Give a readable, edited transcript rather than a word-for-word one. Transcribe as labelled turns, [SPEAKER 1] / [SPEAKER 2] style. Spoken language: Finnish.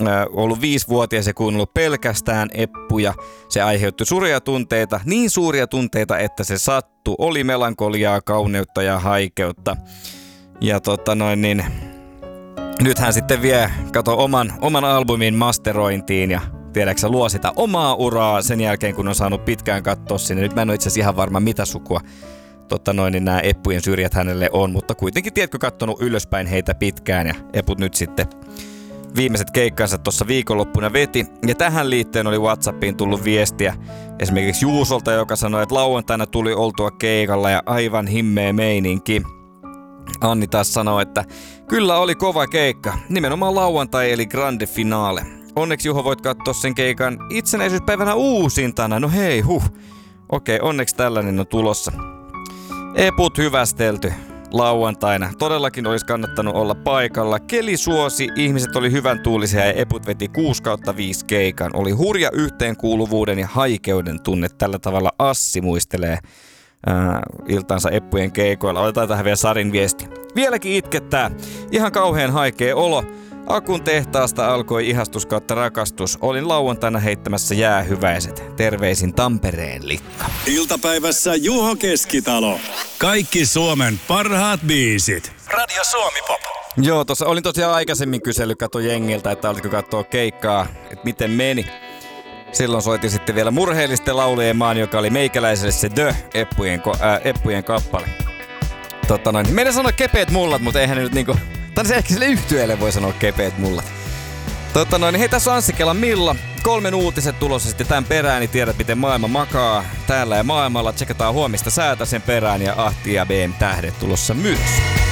[SPEAKER 1] ollut 5-vuotias ja kuunnellut pelkästään Eppuja. Se aiheutti suuria tunteita, niin suuria tunteita, että se sattui. Oli melankoliaa, kauneutta ja haikeutta. Ja nyt hän sitten vie, oman albumin masterointiin ja tiedäksä luo sitä omaa uraa sen jälkeen, kun on saanut pitkään katsoa sinne. Nyt mä en ole itse asiassa ihan varma, mitä sukua nämä Eppujen syrjät hänelle on, mutta kuitenkin tiedätkö kattonut ylöspäin heitä pitkään ja Eput nyt sitten viimeiset keikkansa tuossa viikonloppuna veti. Ja tähän liittyen oli WhatsAppiin tullut viestiä esimerkiksi Juusolta, joka sanoi, että lauantaina tuli oltua keikalla ja aivan himmeä meininki. Anni taas sanoi, että kyllä oli kova keikka, nimenomaan lauantai eli grande finale. Onneksi Juho voit katsoa sen keikan itsenäisyyspäivänä uusintana. No hei, Okei, onneksi tällainen on tulossa. Eput hyvästelty lauantaina. Todellakin olisi kannattanut olla paikalla. Keli suosi, ihmiset oli hyvän tuulisia ja Eput veti 6/5 keikan. Oli hurja yhteenkuuluvuuden ja haikeuden tunne. Tällä tavalla Assi muistelee iltansa Eppujen keikoilla. Otetaan tähän vielä Sarin viesti. Vieläkin itkettää. Ihan kauhean haikea olo. Akun tehtaasta alkoi ihastus kautta rakastus. Olin lauantaina heittämässä jäähyväiset. Terveisin Tampereen Likka.
[SPEAKER 2] Iltapäivässä Juho Keskitalo. Kaikki Suomen parhaat biisit. Radio Suomi Pop.
[SPEAKER 1] Joo, olin tosiaan aikaisemmin kysellyt jengiltä, että alitko katsoa keikkaa, että miten meni. Silloin soitin sitten vielä Murheellisten laulujen maan, joka oli meikäläiselle se Eppujen kappale. Meidän sanoi kepeät mullat, mutta eihän ne nyt niinku... Tai se ehkä sille yhtyeelle voi sanoa kepeät mullat. Hei, tässä on Anssi Kelan Milla. 3 uutiset tulossa sitten tämän perään, niin tiedät miten maailma makaa täällä ja maailmalla. Tsekataan huomista säätä sen perään ja Ahti ja BM tähdet tulossa myös.